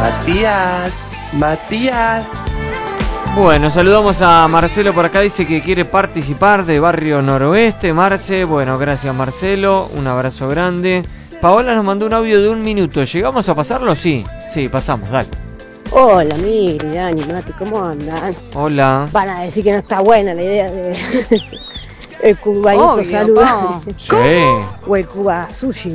Matías. Bueno, saludamos a Marcelo por acá, dice que quiere participar de Barrio Noroeste. Marce, bueno, gracias Marcelo, un abrazo grande. Paola nos mandó un audio de 1 minuto, ¿llegamos a pasarlo? Sí, pasamos, dale. Hola, Miri, Dani, Mati, ¿cómo andan? Hola. Van a decir que no está buena la idea de el cubanito saludable. Sí. O el Cuba sushi.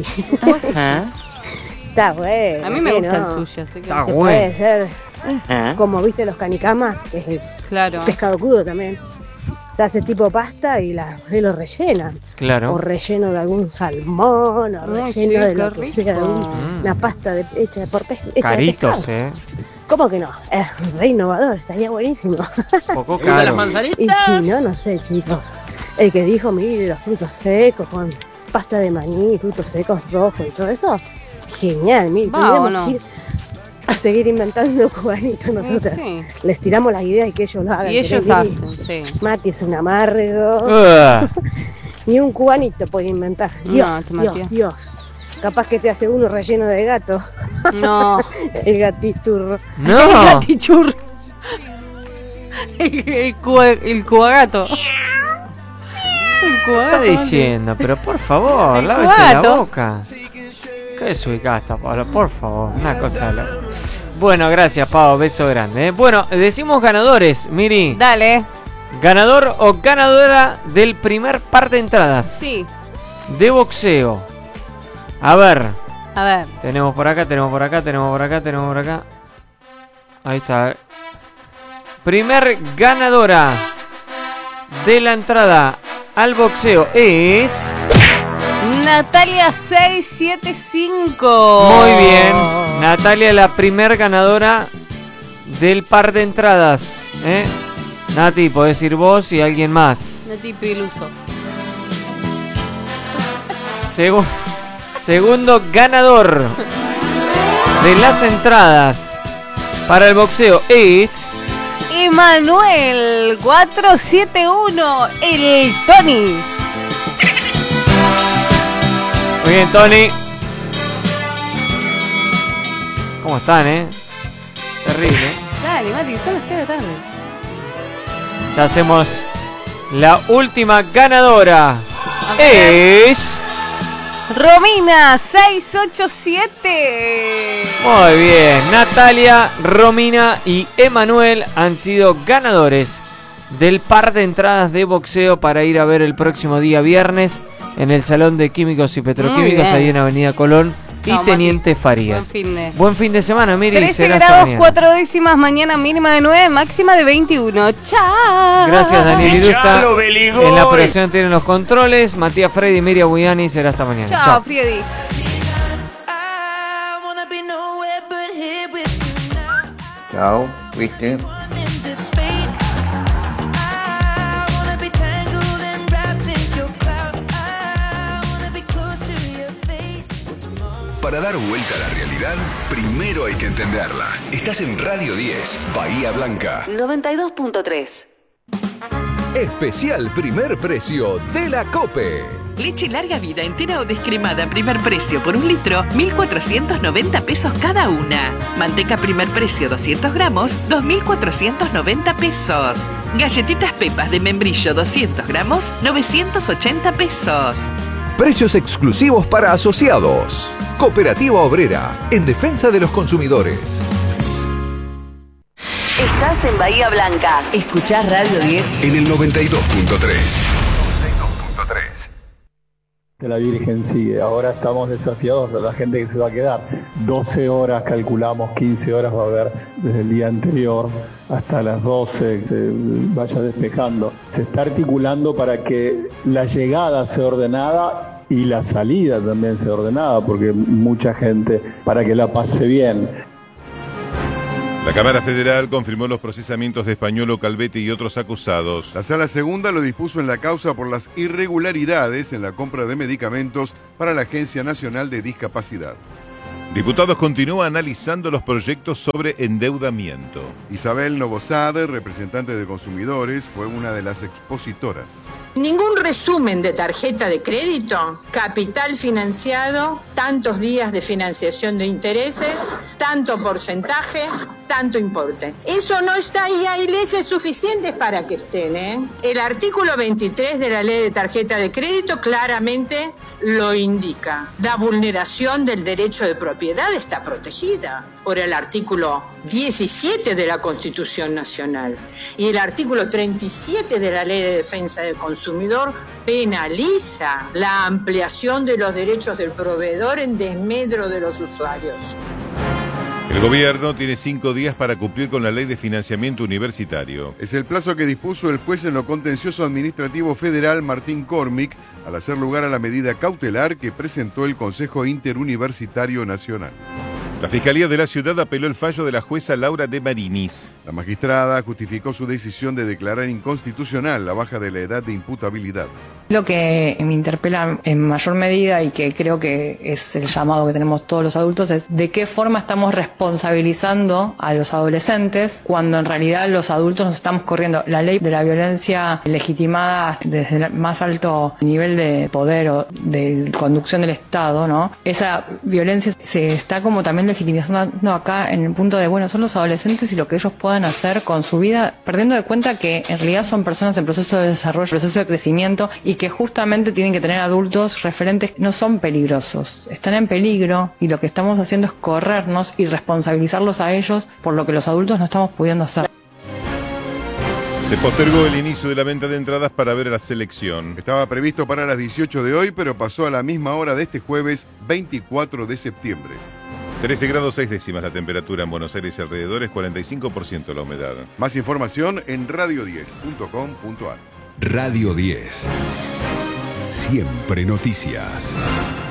Está bueno. A mí me gusta el sushi, así que está bueno. Puede ser como viste los canicamas, que es el pescado crudo también. Se hace tipo pasta y lo rellenan. Claro. O relleno de algún salmón, o relleno de lo que sea, de una pasta hecha por pescado. Caritos, ¿Cómo que no? Es re innovador, estaría buenísimo. Poco caro. ¿Las manzanitas? Y si no, no sé, chicos. El que dijo, mire, los frutos secos con pasta de maní, frutos secos rojos y todo eso, genial, mire, tendríamos que ir a seguir inventando cubanitos nosotras. Sí. Les tiramos las ideas y que ellos lo hagan. Y ellos hacen, sí. Mati es un amargo. Ni un cubanito puede inventar. Dios. Capaz que te hace uno relleno de gato. No. El gatiturro. No. El gatichurro. El cubagato. ¿Qué está diciendo? Pero por favor, lávese la boca. ¿Qué desubicasta, Pablo? Por favor, una cosa loca. Bueno, gracias, Pablo, beso grande. Bueno, decimos ganadores, Miri. Dale. ¿Ganador o ganadora del primer par de entradas? Sí. De boxeo. A ver. Tenemos por acá. Ahí está. Primer ganadora de la entrada al boxeo es... Natalia 675. Muy bien. Natalia, la primer ganadora del par de entradas. Nati, podés ir vos y alguien más. Nati Piluso. Segundo ganador de las entradas para el boxeo es... Emanuel 471, el Tony. Muy bien, Tony. ¿Cómo están, Terrible. Dale, Mati, son las 6 de la tarde. Ya hacemos la última ganadora. Es... Romina 687. Muy bien, Natalia, Romina y Emanuel han sido ganadores del par de entradas de boxeo para ir a ver el próximo día viernes en el Salón de Químicos y Petroquímicos, ahí en Avenida Colón y Teniente Farías. Buen fin de semana, Miri. 13 grados 4 décimas, mañana mínima de 9, máxima de 21. ¡Chao! Gracias, Daniel Irusta. En la operación tienen los controles. Matías Freddy, Miriam Buyani. Será hasta mañana. Chao, Freddy. Chao, ¿viste? Para dar vuelta a la realidad, primero hay que entenderla. Estás en Radio 10, Bahía Blanca. 92.3. Especial primer precio de la COPE. Leche larga vida entera o descremada primer precio por 1 litro, 1.490 pesos cada una. Manteca primer precio 200 gramos, 2.490 pesos. Galletitas Pepas de membrillo 200 gramos, 980 pesos. Precios exclusivos para asociados. Cooperativa Obrera, en defensa de los consumidores. Estás en Bahía Blanca. Escuchás Radio 10 en el 92.3. Que la Virgen sigue. Ahora estamos desafiados a la gente que se va a quedar. 12 horas, calculamos, 15 horas va a haber desde el día anterior hasta las 12, que se vaya despejando. Se está articulando para que la llegada sea ordenada y la salida también sea ordenada, porque mucha gente, para que la pase bien. La Cámara Federal confirmó los procesamientos de Españolo, Calvete y otros acusados. La Sala Segunda lo dispuso en la causa por las irregularidades en la compra de medicamentos para la Agencia Nacional de Discapacidad. Diputados continúa analizando los proyectos sobre endeudamiento. Isabel Novosade, representante de consumidores, fue una de las expositoras. Ningún resumen de tarjeta de crédito, capital financiado, tantos días de financiación de intereses, Tanto porcentaje, tanto importe. Eso no está ahí, hay leyes suficientes para que estén, ¿eh? El artículo 23 de la Ley de Tarjeta de Crédito claramente lo indica. La vulneración del derecho de propiedad está protegida por el artículo 17 de la Constitución Nacional. Y el artículo 37 de la Ley de Defensa del Consumidor penaliza la ampliación de los derechos del proveedor en desmedro de los usuarios. El gobierno tiene 5 días para cumplir con la ley de financiamiento universitario. Es el plazo que dispuso el juez en lo contencioso administrativo federal Martín Cormick al hacer lugar a la medida cautelar que presentó el Consejo Interuniversitario Nacional. La Fiscalía de la Ciudad apeló el fallo de la jueza Laura de Marinis. La magistrada justificó su decisión de declarar inconstitucional la baja de la edad de imputabilidad. Lo que me interpela en mayor medida y que creo que es el llamado que tenemos todos los adultos es de qué forma estamos responsabilizando a los adolescentes cuando en realidad los adultos nos estamos corriendo. La ley de la violencia legitimada desde el más alto nivel de poder o de conducción del Estado, ¿no? Esa violencia se está como también legitimizando acá en el punto de, bueno, son los adolescentes y lo que ellos puedan hacer con su vida, perdiendo de cuenta que en realidad son personas en proceso de desarrollo, proceso de crecimiento y que justamente tienen que tener adultos referentes que no son peligrosos, están en peligro y lo que estamos haciendo es corrernos y responsabilizarlos a ellos por lo que los adultos no estamos pudiendo hacer. Se postergó el inicio de la venta de entradas para ver a la selección. Estaba previsto para las 18 de hoy, pero pasó a la misma hora de este jueves 24 de septiembre. 13 grados 6 décimas la temperatura en Buenos Aires y alrededores, 45% la humedad. Más información en radio10.com.ar. Radio 10. Siempre noticias.